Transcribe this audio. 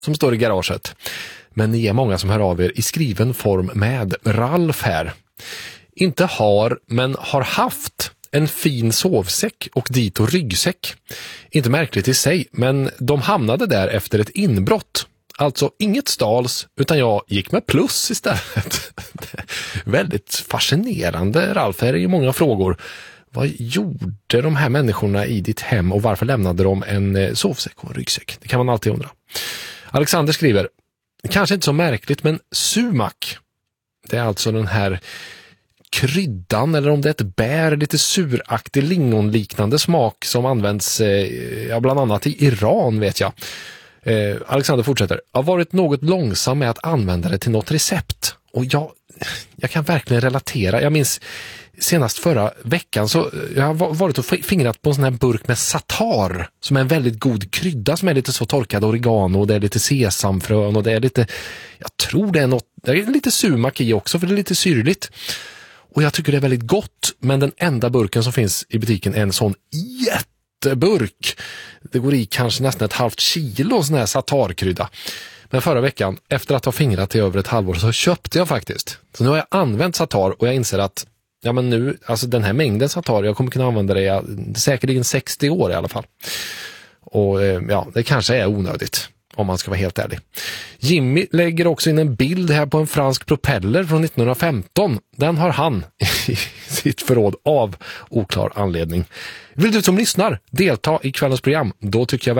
som står i garaget. Men ni är många som hör av er i skriven form med Ralf här. Inte har, men har haft en fin sovsäck och dito ryggsäck. Inte märkligt i sig, men de hamnade där efter ett inbrott. Alltså inget stals, utan jag gick med plus istället. Väldigt fascinerande, Ralf. Här är ju många frågor. Vad gjorde de här människorna i ditt hem och varför lämnade de en sovsäck och en ryggsäck? Det kan man alltid undra. Alexander skriver, kanske inte så märkligt, men sumac. Det är alltså den här kryddan, eller om det är ett bär, lite suraktig lingonliknande smak som används bland annat i Iran, vet jag. Alexander fortsätter. Jag har varit något långsam med att använda det till något recept. Och jag kan verkligen relatera. Jag minns senast förra veckan så jag har varit och fingrat på en sån här burk med satar som är en väldigt god krydda som är lite så torkad oregano och det är lite sesamfrön och det är lite, jag tror det är något, det är lite sumac i också för det är lite syrligt. Och jag tycker det är väldigt gott, men den enda burken som finns i butiken är en sån jätteburk. Det går i kanske nästan ett halvt kilo sån här satarkrydda. Men förra veckan, efter att ha fingrat i över ett halvår, så köpte jag faktiskt. Så nu har jag använt satar och jag inser att ja, men nu, alltså den här mängden satar, jag kommer kunna använda det säkerligen 60 år i alla fall. Och ja, det kanske är onödigt om man ska vara helt ärlig. Jimmy lägger också in en bild här på en fransk propeller från 1915. Den har han i sitt förråd av oklar anledning. Vill du som lyssnar delta i kvällens program? Då tycker jag